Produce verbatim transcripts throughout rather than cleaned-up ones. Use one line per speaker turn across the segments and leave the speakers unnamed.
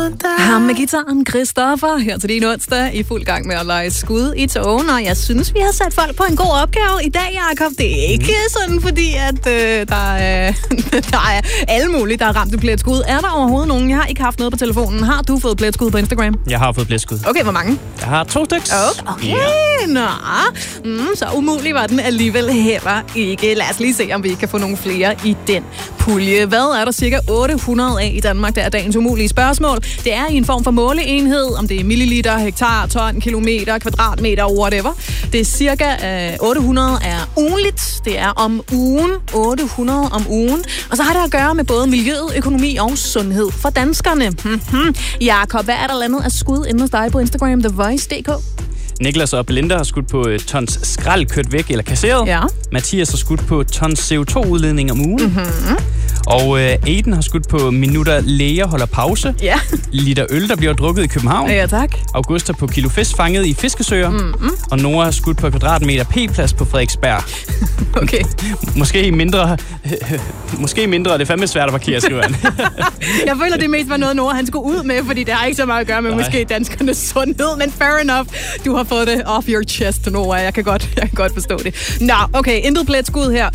Ham med gitaren, Christoffer, her til din onsdag, i fuld gang med at lege skud i togen, og jeg synes, vi har sat folk på en god opgave i dag, Jacob. Det er ikke sådan, fordi at øh, der, er, der er alle mulige, der har ramt et pletskud. Er der overhovedet nogen? Jeg har ikke haft noget på telefonen. Har du fået pletskud på Instagram?
Jeg har fået pletskud.
Okay, hvor mange?
Jeg har to stykker.
Okay, okay. Ja. Nå. Mm, så umulig var den alligevel heller ikke. Lad os lige se, om vi kan få nogle flere i den pulje. Hvad er der cirka otte hundrede af i Danmark? Det er dagens umulige spørgsmål. Det er i en form for måleenhed, om det er milliliter, hektar, ton, kilometer, kvadratmeter, whatever. Det er cirka øh, otte hundrede er ugenligt. Det er om ugen. otte hundrede om ugen. Og så har det at gøre med både miljøet, økonomi og sundhed for danskerne. Mm-hmm. Jakob, hvad er der landet af skud inde hos dig på Instagram, The Voice punktum d k?
Niklas og Belinda har skudt på et tons skrald kørt væk eller kasseret.
Ja.
Mathias har skudt på tons C O to udledning om ugen.
Mm-hmm.
Og øh, Aiden har skudt på minutter læger holder pause.
Ja.
Liter øl, der bliver drukket i København.
Ja, tak.
Augusta på kilo fisk fanget i fiskesøer.
Mm-hmm.
Og Nora har skudt på kvadratmeter P-plads på Frederiksberg.
Okay.
Måske mindre... Øh, måske mindre, det er fandme svært at parkere, skriver han.
Jeg føler, det mest var noget, Nora han skulle ud med, fordi det har ikke så meget at gøre med Nej. måske danskernes sundhed, men fair enough. Du har fået det off your chest, Nora. Jeg kan godt, jeg kan godt forstå det. Nå, okay, intet pletskud her.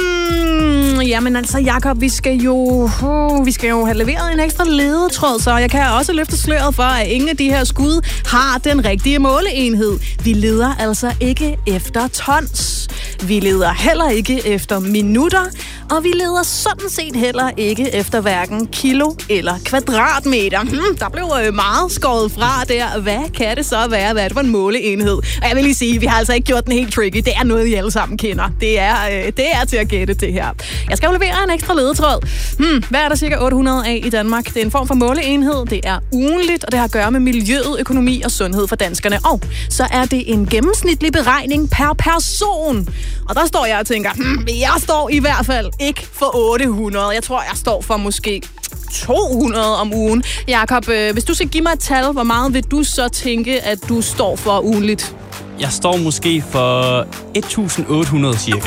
Hmm, jamen altså, Jakob, vi skal jo uh, vi skal jo have leveret en ekstra ledetråd, så jeg kan også løfte sløret for, at ingen af de her skud har den rigtige måleenhed. Vi leder altså ikke efter tons. Vi leder heller ikke efter minutter, og vi leder sådan set heller ikke efter hverken kilo eller kvadratmeter. Hmm, der blev øh, meget skåret fra der. Hvad kan det så være? Hvad er det for en måleenhed? Og jeg vil lige sige, vi har altså ikke gjort den helt tricky. Det er noget, I alle sammen kender. Det er, øh, det er til at gætte det her. Jeg skal jo levere en ekstra ledetråd. Hmm, hvad er der cirka otte hundrede af i Danmark? Det er en form for måleenhed. Det er ugenligt, og det har at gøre med miljøet, økonomi og sundhed for danskerne. Og så er det en gennemsnitlig beregning per person. Og der står jeg og tænker, hmm, jeg står i hvert fald ikke for otte hundrede. Jeg tror, jeg står for måske to hundrede om ugen. Jakob, øh, hvis du skal give mig et tal, hvor meget vil du så tænke, at du står for ugenligt?
Jeg står måske for et tusind otte hundrede cirka.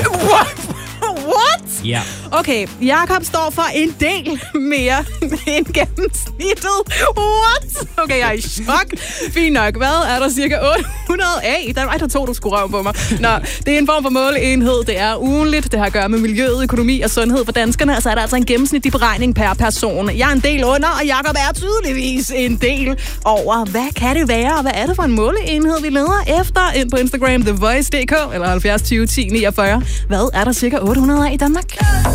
What?
Ja.
Okay, Jakob står for en del mere end gennemsnittet. What? Okay, jeg er i chok. Fint nok. Hvad er der cirka otte hundrede af? Der er der to, du skulle røve på mig. Nå, det er en form for måleenhed. Det er ugenligt. Det har at gøre med miljøet, økonomi og sundhed for danskerne. Og så er der altså en gennemsnitlig beregning per person. Jeg er en del under, og Jakob er tydeligvis en del over. Hvad kan det være, og hvad er det for en måleenhed, vi leder efter? Ind på Instagram, The Voice punktum d k eller halvfjerds tyve ti niogfyrre. Hvad er der cirka otte hundrede af i Danmark?